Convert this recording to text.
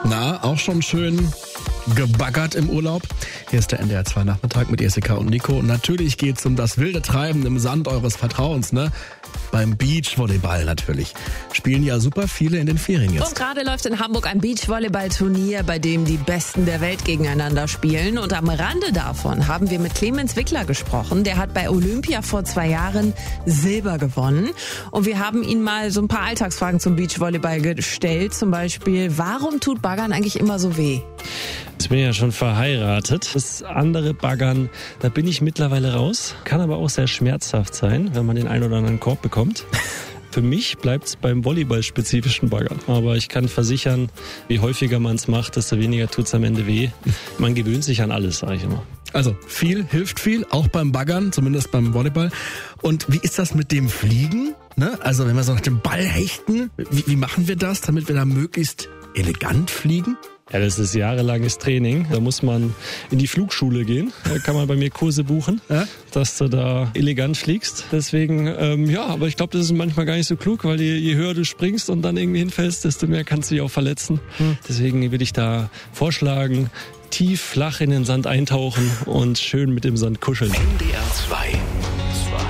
Na, auch schon schön gebaggert im Urlaub. Hier ist der NDR 2 Nachmittag mit Jessica und Nico. Und natürlich geht's um das wilde Treiben im Sand eures Vertrauens, ne? Beim Beachvolleyball natürlich. Spielen ja super viele in den Ferien jetzt. Und gerade läuft in Hamburg ein Beachvolleyball-Turnier, bei dem die Besten der Welt gegeneinander spielen. Und am Rande davon haben wir mit Clemens Wickler gesprochen. Der hat bei Olympia vor 2 Jahren Silber gewonnen. Und wir haben ihn mal so ein paar Alltagsfragen zum Beachvolleyball gestellt. Zum Beispiel, warum tut Baggern eigentlich immer so weh? Ich bin ja schon verheiratet. Das andere Baggern, da bin ich mittlerweile raus. Kann aber auch sehr schmerzhaft sein, wenn man den einen oder anderen Korb bekommt. Für mich bleibt es beim volleyball-spezifischen Baggern. Aber ich kann versichern, je häufiger man es macht, desto weniger tut es am Ende weh. Man gewöhnt sich an alles, sage ich immer. Also viel hilft viel, auch beim Baggern, zumindest beim Volleyball. Und wie ist das mit dem Fliegen? Ne? Also wenn wir so nach dem Ball hechten, wie machen wir das, damit wir da möglichst elegant fliegen? Ja, das ist jahrelanges Training. Da muss man in die Flugschule gehen. Da kann man bei mir Kurse buchen, dass du da elegant fliegst. Deswegen, aber ich glaube, das ist manchmal gar nicht so klug, weil je höher du springst und dann irgendwie hinfällst, desto mehr kannst du dich auch verletzen. Deswegen würde ich da vorschlagen, tief, flach in den Sand eintauchen und schön mit dem Sand kuscheln. NDR 2